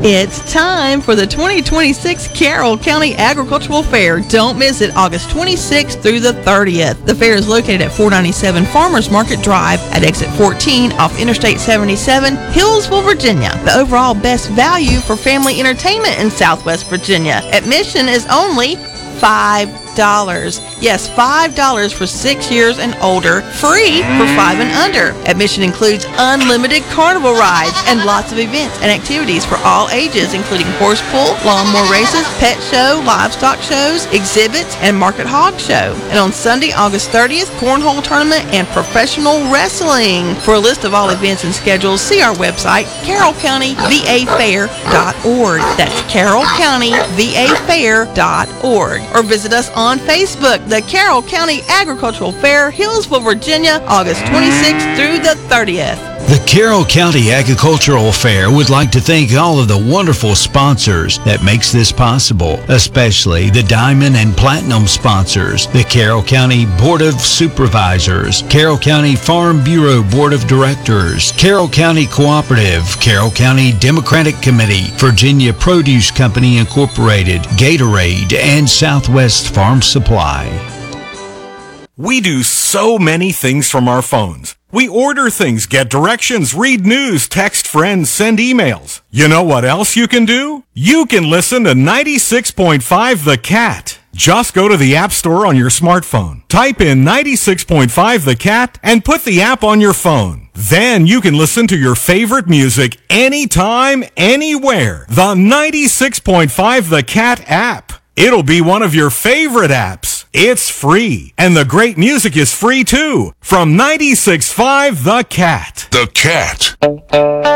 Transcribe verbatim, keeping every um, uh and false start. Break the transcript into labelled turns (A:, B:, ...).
A: It's time for the twenty twenty-six Carroll County Agricultural Fair. Don't miss it, August twenty-sixth through the thirtieth. The fair is located at four ninety-seven Farmers Market Drive at exit fourteen off Interstate seventy-seven, Hillsville, Virginia. The overall best value for family entertainment in Southwest Virginia. Admission is only five dollars. Yes, five dollars for six years and older, free for five and under. Admission includes unlimited carnival rides and lots of events and activities for all ages, including horse pull, lawnmower races, pet show, livestock shows, exhibits, and market hog show. And on Sunday, August thirtieth, cornhole tournament and professional wrestling. For a list of all events and schedules, see our website, carroll county v a fair dot org. That's carroll county v a fair dot org. Or visit us on on Facebook, the Carroll County Agricultural Fair, Hillsville, Virginia, August twenty-sixth through the thirtieth.
B: The Carroll County Agricultural Fair would like to thank all of the wonderful sponsors that makes this possible, especially the Diamond and Platinum sponsors, the Carroll County Board of Supervisors, Carroll County Farm Bureau Board of Directors, Carroll County Cooperative, Carroll County Democratic Committee, Virginia Produce Company Incorporated, Gatorade, and Southwest Farm Supply.
C: We do so many things from our phones. We order things, get directions, read news, text friends, send emails. You know what else you can do? You can listen to ninety-six point five The Cat. Just go to the App Store on your smartphone. Type in ninety-six point five The Cat and put the app on your phone. Then you can listen to your favorite music anytime, anywhere. The ninety-six point five The Cat app. It'll be one of your favorite apps. It's free. And the great music is free too. From ninety-six point five The Cat.
D: The Cat.